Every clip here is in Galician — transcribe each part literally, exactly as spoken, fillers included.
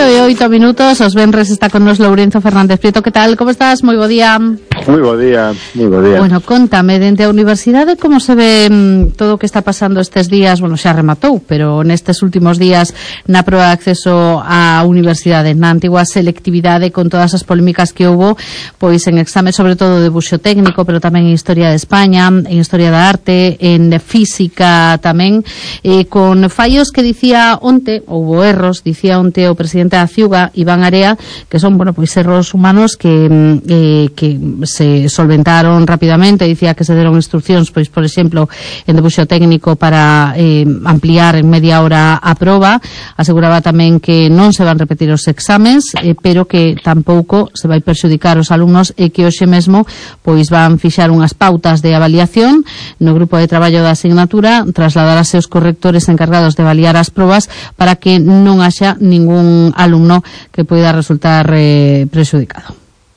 oito e oito minutos, os venres está con nos Lourenzo Fernández Prieto. Que tal? Como estás? Moi bo día. Moi bo día, moi bo día. Bueno, contame, dende a universidade, como se ve mm, todo o que está pasando estes días? Bueno, xa rematou, pero nestes últimos días na proba de acceso á universidade, na antigua selectividade, con todas as polémicas que houbo, pois en exame sobre todo de buxo técnico, pero tamén en Historia de España, en Historia da Arte, en Física tamén, eh, con fallos que dicía onte, houbo erros, dicía onte o presidente da Ciuga, Iván Area, que son, bueno, pois erros humanos que eh, que se solventaron rapidamente. Dicía que se deron instruccións, pois, por exemplo, en debuxo técnico para eh, ampliar en media hora a proba. Aseguraba tamén que non se van repetir os exames, eh, pero que tampouco se vai perxudicar os alumnos e que hoxe mesmo pois van fixar unhas pautas de avaliación no grupo de traballo da asignatura, trasladarase aos correctores encargados de avaliar as probas para que non haxa ningún alumno que poida resultar eh, prexudicado.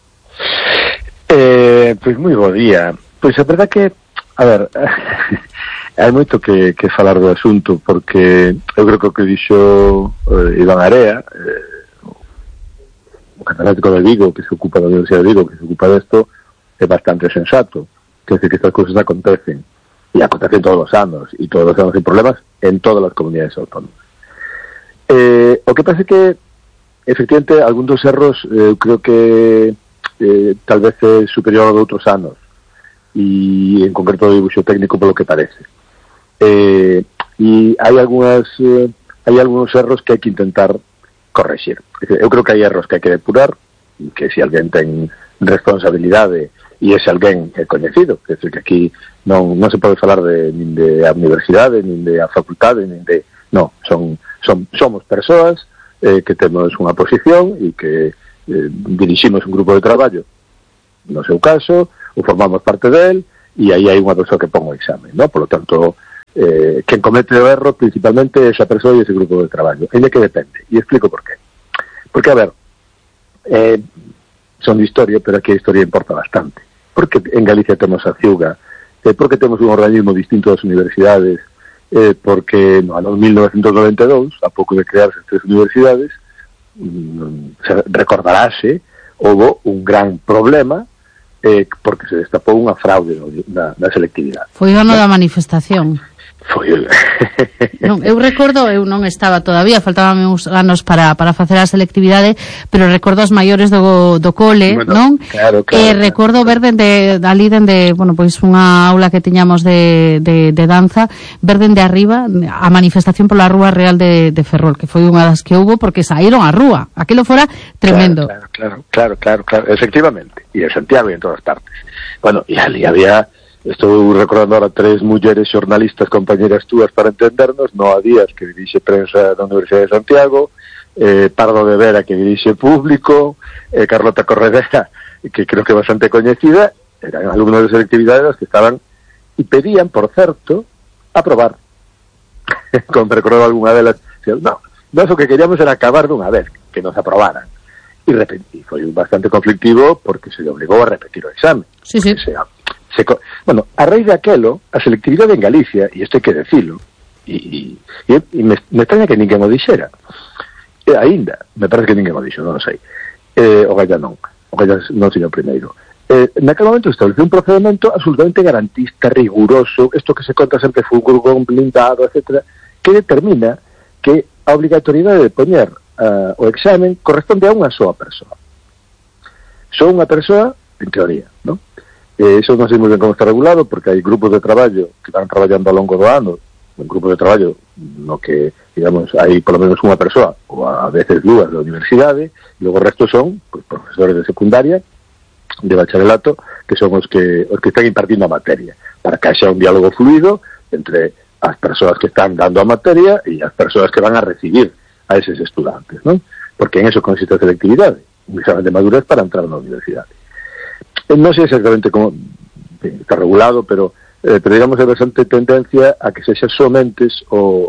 Eh, pois moi bo día. Pois a verdad que, a ver, hai moito que, que falar do asunto, porque eu creo que o que dixo eh, Iván Area, eh, o catedrático de Vigo, que se ocupa da Universidade de Vigo, que se ocupa desto, é bastante sensato. Quer dizer que estas cousas acontecen, e acontecen todos os anos, e todos os anos hai problemas en todas as comunidades autónomas. Eh, o que pasa é que, efectivamente, algún dos erros, eh, eu creo que eh, tal vez é superior ao de outros anos, e en concreto o dibuixo técnico polo que parece. Eh, e hai algunhas eh, hai algúns erros que hai que intentar correxir. Eu creo que hai erros que hai que depurar, e que se alguén ten responsabilidade e ese alguén é coñecido, que é que aquí non, non se pode falar de, nin de a universidade, nin de a facultade, nin de... Non, son, son, somos persoas eh, que temos unha posición e que eh, diriximos un grupo de traballo, no seu caso, o formamos parte del, e aí hai unha persoa que pon o exame, ¿no? Por lo tanto, eh, quen comete o erro principalmente é esa persoa e ese grupo de traballo. Ella que depende, e explico por qué. Porque, a ver, eh, son de historia, pero aquí a historia importa bastante. Porque en Galicia temos a Ciuga, eh, porque temos un organismo distinto das universidades, eh, porque no ano mil novecentos noventa e dous, a pouco de crearse as tres universidades, mm, se recordarase, houve un gran problema, eh, porque se destapou unha fraude na, na selectividade. Foi o ano da manifestación. Foi el... non, eu recordo, eu non estaba todavía, faltaban uns anos para, para facer a selectividade, pero recordo os maiores do, do cole, bueno, non? Claro, claro, e recordo ver dende ali dende, bueno, pois unha aula que tiñamos de, de, de danza, ver dende arriba a manifestación pola Rúa Real de, de Ferrol, que foi unha das que houbo porque saíron á rúa. Aquilo fora tremendo. Claro, claro, claro, claro, claro, efectivamente. E en Santiago e en todas partes. Bueno, e ali había... Estou recordando ahora tres mulleres xornalistas, compañeras túas para entendernos, Noa Díaz, que dirixe prensa da Universidade de Santiago, eh, Pardo de Vera, que dirixe Público, eh, Carlota Corredera, que creo que é bastante coñecida, eran alumnos de selectividade que estaban e pedían, por certo, aprobar. Como recordaba algunha delas, no, nós o que queríamos era acabar dunha vez, que nos aprobaran. E, repenti, foi bastante conflictivo porque se le obligou a repetir o exame. Sí, sí. Se, se, bueno, a raíz de aquelo, a selectividade en Galicia, e isto hai que decilo, e, e, e me, me extraña que ninguén o dixera, e aínda, me parece que ninguén o dixo, non o sei, eh, o Galla non, o Galla non señor primeiro. Eh, naquele momento estableceu un procedimento absolutamente garantista, riguroso, isto que se conta sempre furgón blindado, etcétera, que determina que a obrigatoriedade de poñer Uh, o examen corresponde a unha soa persoa. Só unha persoa, en teoría, ¿no? Eh, eso non sei moi ben como está regulado, porque hai grupos de traballo que van traballando ao longo do ano, un grupo de traballo no que, digamos, hai polo menos unha persoa, ou a veces dúas da universidade, e logo o resto son pues, profesores de secundaria, de bacharelato, que son os que, os que están impartindo a materia, para que haxa un diálogo fluido entre as persoas que están dando a materia e as persoas que van a recibir a eses estudantes, ¿no? Porque en eso consiste a selectividade, un examen de madurez para entrar na universidade. Non sei exactamente como está regulado, pero, eh, pero digamos é bastante tendencia a que sexa somente o,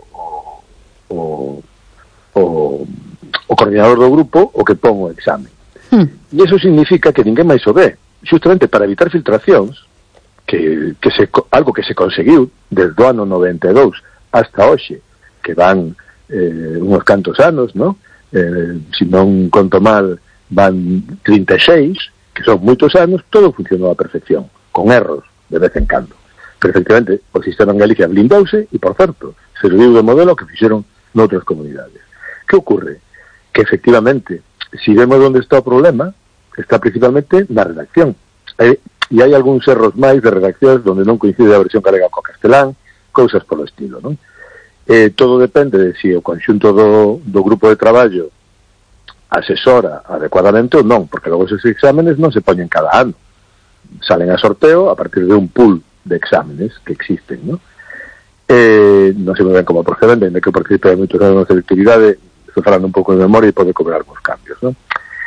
o, o, o coordinador do grupo o que pon o examen. Hmm. E iso significa que ninguén máis o ve, justamente para evitar filtracións, que, que se, algo que se conseguiu desde o ano noventa e dous hasta hoxe, que van eh, unos cantos anos, ¿no? eh, se non conto mal, van trinta e seis, que son moitos anos, todo funcionou a perfección, con erros de vez en cando. Pero, efectivamente, o sistema en Galicia blindouse e, por certo, serviu de modelo que fixeron noutras comunidades. Que ocorre? Que, efectivamente, se vemos onde está o problema, está principalmente na redacción. E, e hai algúns erros máis de redaccións onde non coincide a versión galega co castelán, cousas polo estilo, non? Eh, todo depende de se o conxunto do, do grupo de traballo asesora adecuadamente ou non, porque logo esos exámenes non se poñen cada ano, salen a sorteo a partir de un pool de exámenes que existen, non? Eh, non sei moi ben como proceden, dende que participe de moitos anos de selectividade, estou falando un pouco de memoria e pode cobrar uns cambios, non?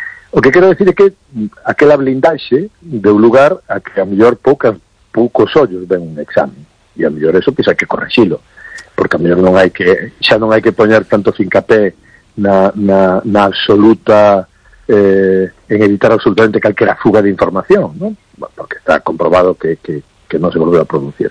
O que quero decir é que aquela blindaxe deu lugar a que a mellor poucas, poucos ollos ven un examen, e a mellor eso pois hai que correxilo, porque a mellor non hai que, xa non hai que poñer tanto fincapé na, na, na absoluta eh, en evitar absolutamente calquera fuga de información, non? Bueno, porque está comprobado que, que, que non se volveu a producir.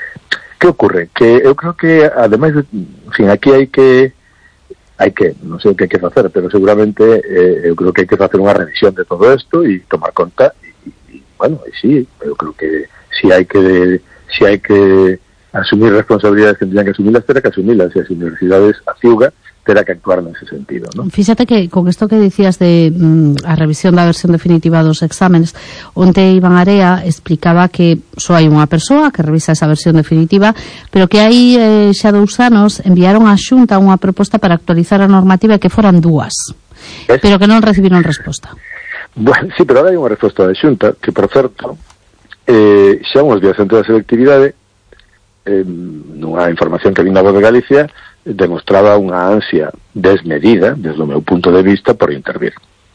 Que ocorre? Que eu creo que, ademais, en fin, aquí hai que hai que, non sei o que hai que facer, pero seguramente eh, eu creo que hai que facer unha revisión de todo isto e tomar conta e, e bueno, e sí, eu creo que si hai que si hai que asumir responsabilidades que tendrían que asumirlas, terá que asumirlas, e as universidades, a CIUGA, terá que actuar nese sentido, ¿no? Fíxate que con isto que dicías de mm, a revisión da versión definitiva dos exámenes, onte Iván Area explicaba que só hai unha persoa que revisa esa versión definitiva, pero que hai eh, xa dous anos enviaron á Xunta unha proposta para actualizar a normativa e que foran dúas, ¿es? Pero que non recibiron resposta. Bueno, sí, pero ahora hai unha resposta da Xunta que, por certo, eh, xa uns días antes da selectividade, eh, nunha información que vin na Voz de Galicia, demostraba unha ansia desmedida, desde o meu punto de vista, por intervir.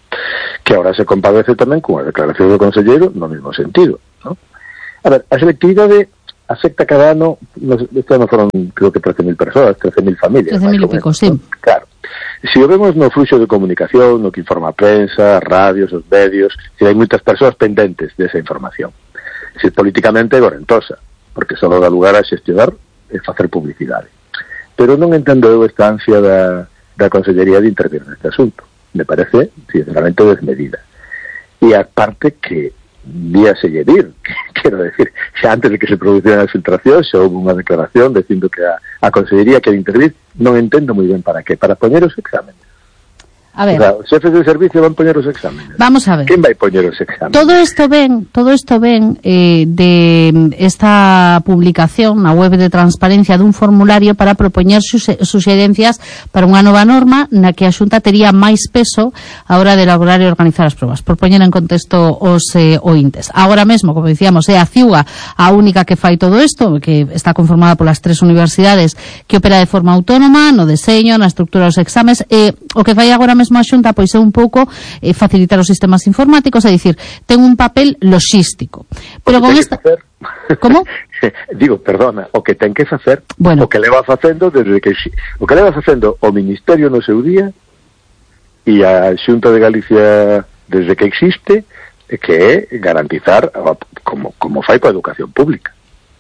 Que ahora se compadece tamén cunha declaración do conselleiro no mesmo sentido, ¿no? A ver, a selectividade afecta cada ano, este ano foron, creo que trece mil persoas, trece mil familias. trece mil e pico, sí. Claro. Se o vemos no fluxo de comunicación, no que informa a prensa, radios, os medios, se hai moitas persoas pendentes desa información. Se políticamente é gorentosa, porque só dá lugar a xestionar e facer publicidade. Pero non entendo eu esta ansia da, da Consellería de intervir neste asunto. Me parece, sinceramente, desmedida. E a parte que día se lle dir, quero decir, xa antes de que se produciran as filtracións, xa houve unha declaración dicindo que a, a Consellería quere intervir, non entendo moi ben para qué, para poñer os exámenes. A ver. O sea, os xefes de servicio van poñer os exámenes. Vamos a ver. Quen vai poñer os exámenes? Todo isto ven, todo isto ven eh, de esta publicación na web de transparencia dun formulario para propoñer suxerencias para unha nova norma na que a Xunta tería máis peso a hora de elaborar e organizar as probas, por poñer en contexto os eh, ointes. Agora mesmo, como dicíamos, é a CIUGA a única que fai todo isto, que está conformada polas tres universidades, que opera de forma autónoma no deseño, na estructura dos exames, e o que fai agora mesmo a Xunta pois é un pouco eh, facilitar os sistemas informáticos, é dicir, ten un papel logístico. Pero con esta... Como? Digo, perdona, o que ten que facer, bueno. o que leva facendo desde que o que leva facendo o Ministerio no seu día e a Xunta de Galicia desde que existe, que é garantizar como, como fai coa educación pública.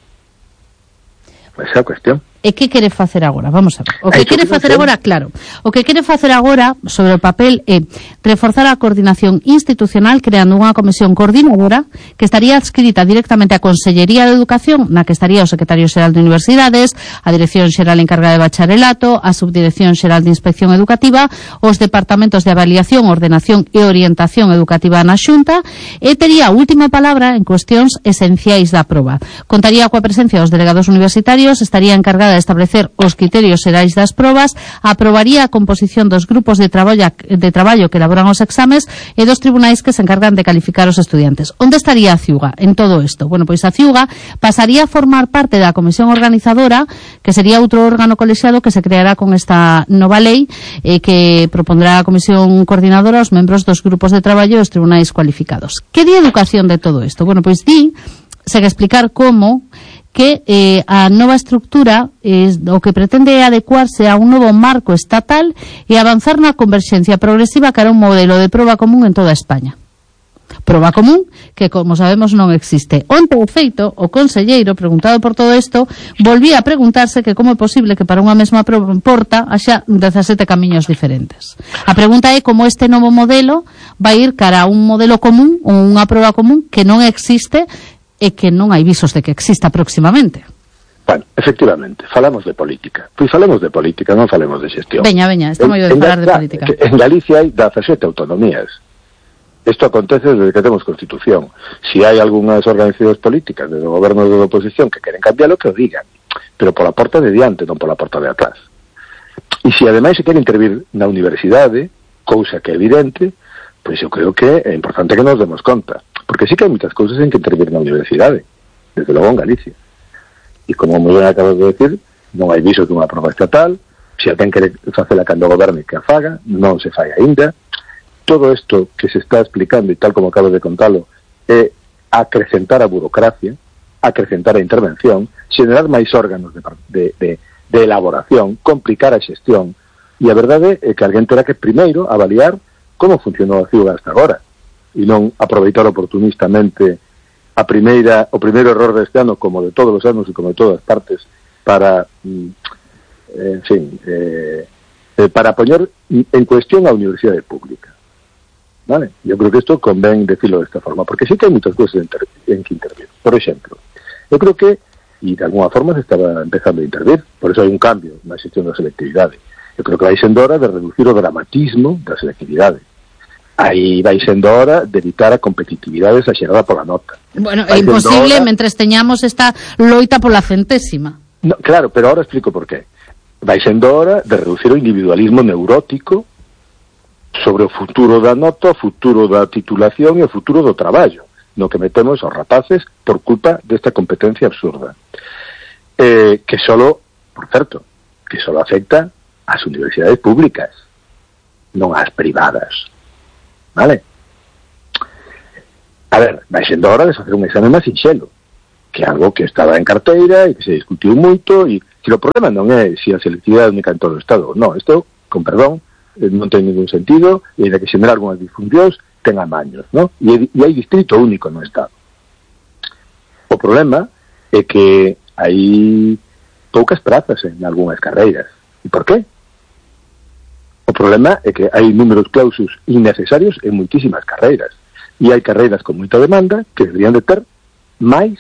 Esa é a cuestión. E que quere facer agora? Vamos a ver. O que quere facer agora, claro, o que quere facer agora sobre o papel é reforzar a coordinación institucional creando unha comisión coordinadora que estaría adscrita directamente á Consellería de Educación, na que estaría o Secretario Xeral de Universidades, a Dirección Xeral encargada de Bacharelato, a Subdirección Xeral de Inspección Educativa, os departamentos de avaliación, ordenación e orientación educativa na Xunta, e tería a última palabra en cuestións esenciais da proba. Contaría coa presencia dos delegados universitarios, estaría encargada de establecer os criterios xerais das probas, aprobaría a composición dos grupos de traballo, de traballo que elaboran os exames e dos tribunais que se encargan de calificar os estudiantes. Onde estaría a CIUGA en todo isto? Bueno, pois a CIUGA pasaría a formar parte da comisión organizadora, que sería outro órgano colexiado que se creará con esta nova lei e que propondrá a comisión coordinadora aos membros dos grupos de traballo e os tribunais cualificados. Que di educación de todo isto? Bueno, pois di, segue a explicar como que eh, a nova estructura eh, o que pretende é adecuarse a un novo marco estatal e avanzar na converxencia progresiva cara a un modelo de proba común en toda España. proba común, que como sabemos non existe. Onte, de feito, o conselleiro, preguntado por todo isto, volvía a preguntarse que como é posible que para unha mesma porta haxa dezasete camiños diferentes. A pregunta é como este novo modelo vai ir cara a un modelo común ou unha proba común que non existe e que non hai visos de que exista próximamente. Bueno, efectivamente, falamos de política. Pois falemos de política, non falemos de xestión. Veña, veña, estamos yo de falar de política. En Galicia hai dezasete autonomías. Isto acontece desde que temos Constitución. Si hai algunhas organizacións políticas desde o goberno de oposición que queren cambiarlo, que o digan. Pero pola porta de diante, non pola porta de atrás. E se ademais se quere intervir na universidade, cousa que é evidente, pois eu creo que é importante que nos demos conta. Porque sí que hai moitas cousas en que intervir na universidade. Desde logo en Galicia. E como moi ben acabas de decir, non hai viso dunha prova estatal, se alguén quere facela cando goberne que a faga, non se fai aínda. Todo isto que se está explicando, e tal como acabas de contalo, é acrecentar a burocracia, acrecentar a intervención, xenerar máis órganos de, de, de, de elaboración, complicar a xestión, e a verdade é que alguén terá que primeiro avaliar como funcionou a ciudad hasta agora, e non aproveitar oportunistamente a primeira, o primeiro error deste ano, como de todos os anos e como de todas partes, para, eh, en fin, eh, eh, para poñer en cuestión a universidade pública. Vale? Eu creo que isto convén decirlo desta forma, porque sí que hai moitas cousas en, en que intervir. Por exemplo, eu creo que, e de alguna forma se estaba empezando a intervir, por eso hai un cambio na xestión da selectividade. Eu creo que vai sendo hora de reducir o dramatismo da selectividade. Aí vai sendo hora de evitar a competitividade exagerada pola nota. Bueno, é imposible hora... mentres teñamos esta loita pola centésima. No, claro, pero ahora explico por qué. Vai sendo hora de reducir o individualismo neurótico sobre o futuro da nota, o futuro da titulación e o futuro do traballo, no que metemos aos rapaces por culpa desta competencia absurda. Eh, que solo, por certo, que solo afecta ás universidades públicas, non ás privadas. Vale? A ver, vai sendo hora de facer un exame máis sinxelo, que é algo que estaba en carteira e que se discutiu moito, e que o problema non é se a selectividade é única en todo o Estado. Non, isto, con perdón, non ten ningún sentido, e de que xenerar algunhas disfuncións ten amaños, non? E, e hai distrito único no Estado. O problema é que hai poucas prazas en algunhas carreiras. E por qué? O problema é que hai números clausus innecesarios en moitísimas carreiras. E hai carreiras con moita demanda que deberían de ter máis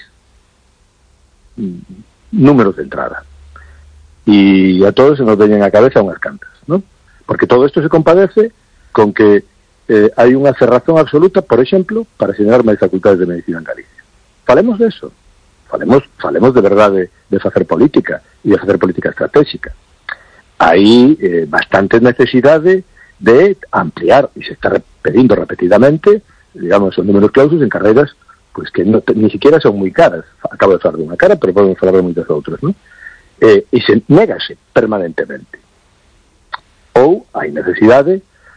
números de entrada. E a todos se nos veñen a cabeza unhas cantas, non? Porque todo isto se compadece con que eh, hai unha cerrazón absoluta, por exemplo, para xenerar máis facultades de medicina en Galicia. Falemos de eso. Falemos, falemos de verdade de facer política e de facer política estratégica. Hai eh, bastante necesidade de ampliar, e se está pedindo repetidamente, digamos, os números clausus en carreiras pues que no, ni siquiera son moi caras. Acabo de falar de unha cara, pero podemos falar de moitas outras, non? Eh, e se negase permanentemente. Ou hai necesidade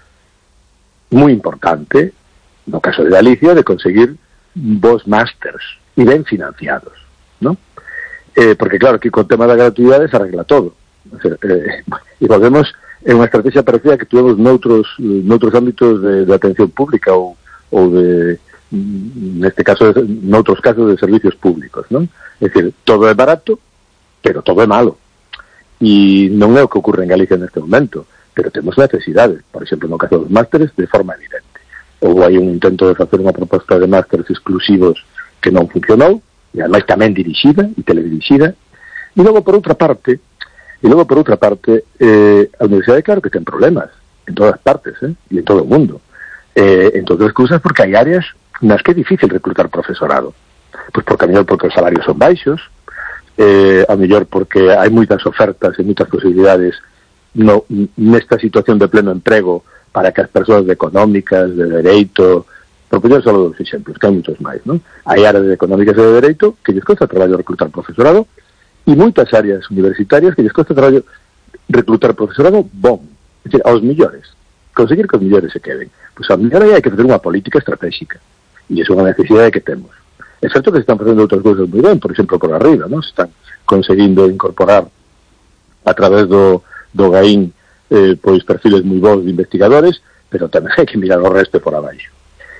moi importante, no caso de Galicia, de conseguir bons másters e ben financiados, non? Eh, porque claro, aquí con o tema da gratuidade se arregla todo. O sea, eh, e volvemos en unha estrategia parecida que tuvemos noutros, noutros ámbitos de, de atención pública ou, ou de, neste caso, noutros casos de servicios públicos, non? É dicir, todo é barato, pero todo é malo. E non é o que ocorre en Galicia neste momento, pero temos necesidades, por exemplo, no caso dos másteres, de forma evidente. Ou hai un intento de facer unha proposta de másteres exclusivos que non funcionou, e ademais tamén dirixida e teledirixida, e logo, por outra parte, E logo, por outra parte, eh, a universidade, claro que ten problemas, en todas partes, eh, e en todo o mundo. Eh, en todas as cousas, porque hai áreas nas que é difícil reclutar profesorado. Pois porque a mellor porque os salarios son baixos, eh, a mellor porque hai moitas ofertas e moitas posibilidades no, nesta situación de pleno emprego para que as persoas de económicas, de dereito, por poñer só dos exemplos, que hai moitos máis, non? Hai áreas de económicas e de dereito que lles costa traballo reclutar profesorado, e moitas áreas universitarias que lles costa traballo reclutar profesorado bom, é dicir, aos millores, conseguir que os millores se queden. Pois a mellor hai que fazer unha política estratégica, e é unha necesidade que temos. É certo que se están facendo outras cousas moi ben, por exemplo, por arriba, non? Se están conseguindo incorporar a través do, do GAIN eh, pois perfiles moi bons de investigadores, pero tamén hai que mirar o resto por abaixo.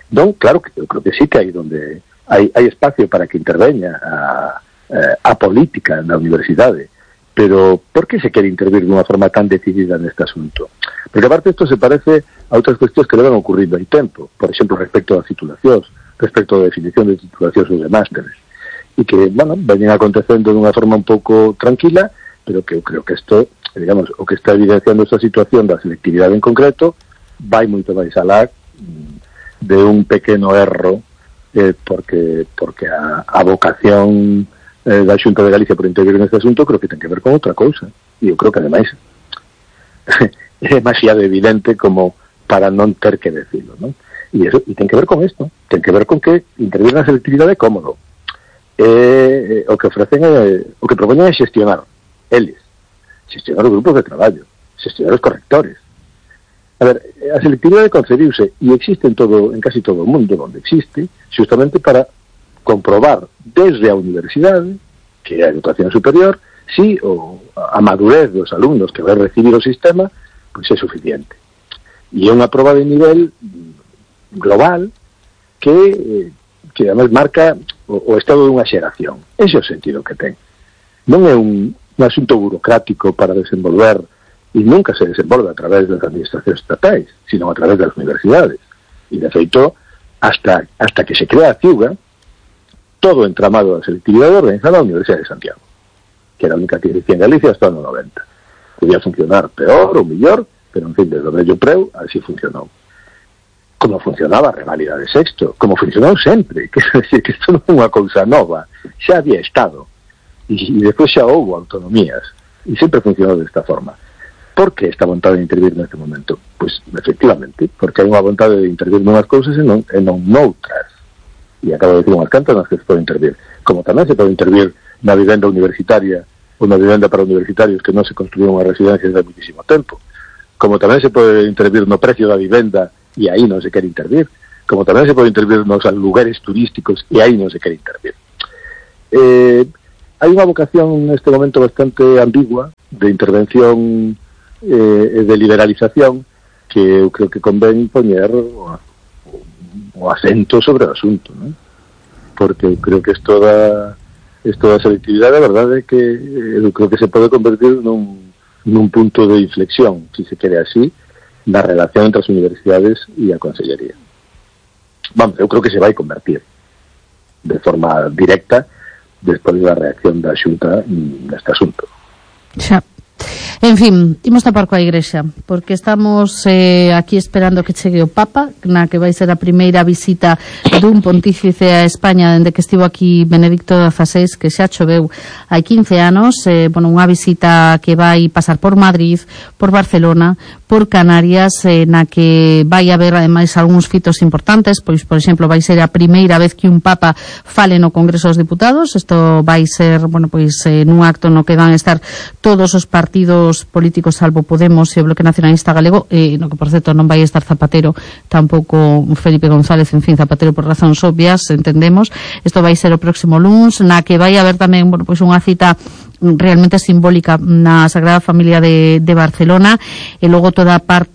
Non, claro, que eu creo que sí que hai donde hai, hai espacio para que interveña a, a política na universidade, pero por que se quere intervir dunha forma tan decidida neste asunto? Porque aparte isto se parece a outras cuestións que levan ocurrindo hai tempo, por exemplo, respecto das titulacións, respecto da definición de titulacións ou de másteres, e que, bueno, veñen acontecendo dunha forma un pouco tranquila, pero que eu creo que isto, digamos, o que está evidenciando esta situación da selectividade en concreto, vai moito máis alá de un pequeno erro, eh, porque porque a, a vocación eh, da Xunta de Galicia por intervir neste asunto creo que ten que ver con outra cousa, e eu creo que ademais é demasiado evidente como para non ter que decirlo, non? E, eso, e ten que ver con isto, ten que ver con que intervir na selectividade é cómodo. Eh, o que ofrecen é, o que propoñen é xestionar eles, xestionar os grupos de traballo, xestionar os correctores. A ver, a selectividade concebiuse e existe en todo, en casi todo o mundo onde existe, justamente para comprobar desde a universidade, que é a educación superior, si o, a madurez dos alumnos que vai recibir o sistema pois é suficiente. E é unha proba de nivel global que, que además marca o, o estado dunha xeración. Ese é o sentido que ten. Non é un, un asunto burocrático para desenvolver, e nunca se desenvolve a través das administracións estatais, sino a través das universidades. E, de feito, hasta, hasta que se crea a CIUGA, todo o entramado da selectividade organizado a Universidade de Santiago, que era a única que existía en Galicia hasta o noventa. Podía funcionar peor ou mellor, pero, en fin, desde o vello preu, así funcionou. Como funcionaba a reválida de sexto, como funcionou sempre, que é decir, que isto non é unha cousa nova, xa había estado, e, e depois xa houve autonomías, e sempre funcionou desta forma. Por que esta vontade de intervir neste momento? Pois, efectivamente, porque hai unha vontade de intervir nunhas cousas e non, e non noutras. E acabo de decir unhas cantas nas que se pode intervir. Como tamén se pode intervir na vivenda universitaria ou na vivenda para universitarios que non se construíron unha residencia desde muitísimo tempo. Como tamén se pode intervir no precio da vivenda e aí non se quere intervir. Como tamén se pode intervir nos lugares turísticos e aí non se quere intervir. Eh, hai unha vocación neste momento bastante ambigua de intervención eh, de liberalización que eu creo que convén poñer o, o acento sobre o asunto, non? Porque eu creo que isto da, isto da selectividade, a verdade é que eu creo que se pode convertir nun, nun punto de inflexión, se se quere así, na relación entre as universidades e a Consellería. Vamos, eu creo que se vai convertir de forma directa despois da reacción da Xunta neste asunto. Xa. En fin, imos tapar coa Igrexa, porque estamos eh, aquí esperando que chegue o Papa, na que vai ser a primeira visita dun pontífice a España dende que estivo aquí Benedicto dezasseis, que xa choveu hai quince anos, eh, bueno, unha visita que vai pasar por Madrid, por Barcelona, por Canarias, eh, na que vai haber ademais algúns fitos importantes, pois, por exemplo, vai ser a primeira vez que un Papa fale no Congreso dos Diputados. Isto vai ser, bueno, pois, eh, nun acto no que van a estar todos os partidos políticos salvo Podemos e o Bloque Nacionalista Galego, e no que, por certo, non vai estar Zapatero, tampouco Felipe González, en fin, Zapatero por razóns obvias, entendemos. Isto vai ser o próximo luns, na que vai haber tamén, bueno, pois unha cita realmente simbólica na Sagrada Familia de, de Barcelona, e logo toda a parte